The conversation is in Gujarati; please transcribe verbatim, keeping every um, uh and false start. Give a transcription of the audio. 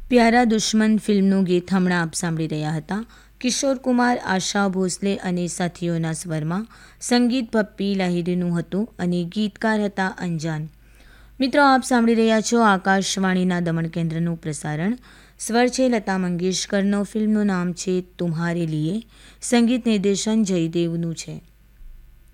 પ્યારા દુશ્મન ફિલ્મનું ગીત હમણાં આપ સાંભળી રહ્યા હતા. કિશોર કુમાર, આશા ભોસલે અને સાથીઓના સ્વરમાં સંગીત પપ્પી લાહિરીનું હતું અને ગીતકાર હતા અંજાન. મિત્રો, આપ સાંભળી રહ્યા છો આકાશવાણીના દમણ કેન્દ્રનું પ્રસારણ. સ્વર છે લતા મંગેશકરનો. ફિલ્મનું નામ છે તુમ્હારે લીએ. સંગીત નિર્દેશન જયદેવનું છે.